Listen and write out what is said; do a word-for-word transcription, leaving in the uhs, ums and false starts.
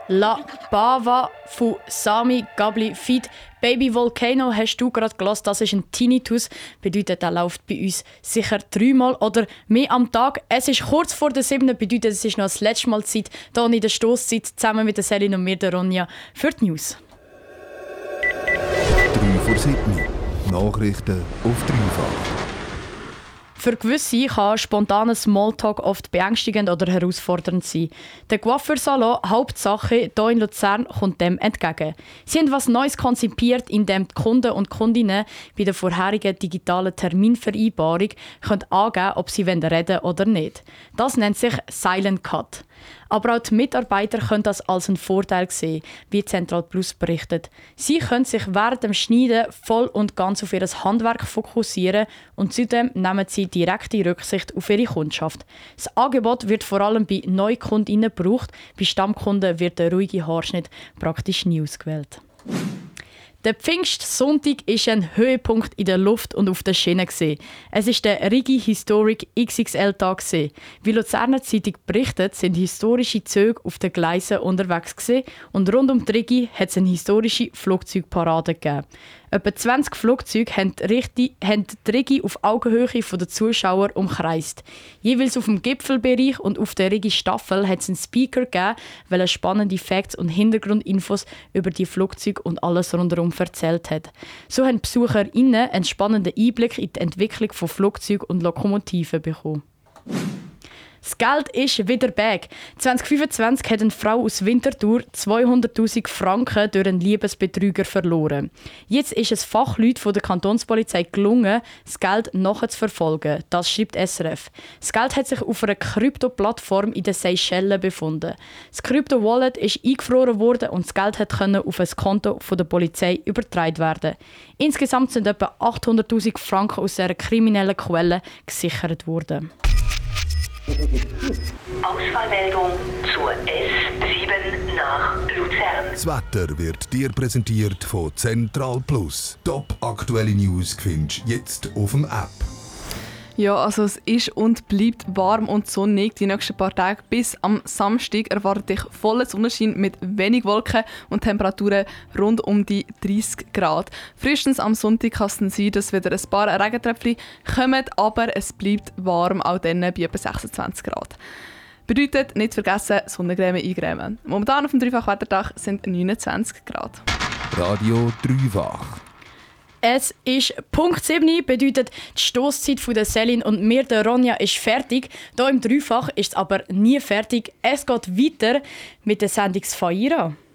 La Bava von Sami Gabli feat. Baby Volcano hast du gerade gehört, das ist ein Tinnitus. Bedeutet, der läuft bei uns sicher dreimal oder mehr am Tag. Es ist kurz vor der sieben, bedeutet, es ist noch das letzte Mal Zeit, hier in der Stosszeit, zusammen mit der Selin und mir, der Ronja, für die News. drei vor sieben. Nachrichten auf dreifach. Für gewisse kann spontaner Smalltalk oft beängstigend oder herausfordernd sein. Der Coiffeursalon Hauptsache hier in Luzern kommt dem entgegen. Sie haben etwas Neues konzipiert, in dem die Kunden und Kundinnen bei der vorherigen digitalen Terminvereinbarung können angeben, ob sie reden wollen oder nicht. Das nennt sich Silent Cut. Aber auch die Mitarbeiter können das als einen Vorteil sehen, wie Central Plus berichtet. Sie können sich während dem Schneiden voll und ganz auf ihr Handwerk fokussieren und zudem nehmen sie direkte Rücksicht auf ihre Kundschaft. Das Angebot wird vor allem bei Neukundinnen gebraucht, bei Stammkunden wird der ruhige Haarschnitt praktisch nie ausgewählt. Der Pfingstsonntag war ein Höhepunkt in der Luft und auf der Schiene. Es war der Rigi Historic X X L-Tag. Wie Luzerner Zeitung berichtet, sind historische Züge auf den Gleisen unterwegs und rund um die Rigi hat es eine historische Flugzeugparade gegeben. Etwa zwanzig Flugzeuge haben die Rigi auf Augenhöhe der Zuschauer umkreist. Jeweils auf dem Gipfelbereich und auf der Rigi-Staffel hat es einen Speaker gegeben, der spannende Facts und Hintergrundinfos über die Flugzeuge und alles rundherum erzählt hat. So haben BesucherInnen einen spannenden Einblick in die Entwicklung von Flugzeugen und Lokomotiven bekommen. Das Geld ist wieder back. zwanzig fünfundzwanzig hat eine Frau aus Winterthur zweihunderttausend Franken durch einen Liebesbetrüger verloren. Jetzt ist es Fachleuten von der Kantonspolizei gelungen, das Geld nachzuverfolgen. Das schreibt S R F. Das Geld hat sich auf einer Krypto-Plattform in den Seychellen befunden. Das Krypto-Wallet ist eingefroren worden und das Geld konnte auf ein Konto von der Polizei übertragen werden. Insgesamt sind etwa achthunderttausend Franken aus dieser kriminellen Quelle gesichert worden. Ausfallmeldung zur S sieben nach Luzern. Das Wetter wird dir präsentiert von Central Plus. Top aktuelle News findest du jetzt auf dem App. Ja, also es ist und bleibt warm und sonnig die nächsten paar Tage. Bis am Samstag erwartet dich voller Sonnenschein mit wenig Wolken und Temperaturen rund um die dreißig Grad. Frühestens am Sonntag kann es dann sein, dass wieder ein paar Regentröpfchen kommen, aber es bleibt warm, auch dann bei etwa sechsundzwanzig Grad. Bedeutet, nicht vergessen, Sonnencreme eincremen. Momentan auf dem Dreifach-Wetterdach sind neunundzwanzig Grad. Radio Dreifach. Es ist Punkt sieben, bedeutet die Stosszeit von der Selin und mir, der Ronja, ist fertig. Hier im Dreifach ist es aber nie fertig. Es geht weiter mit der Sendung Faira.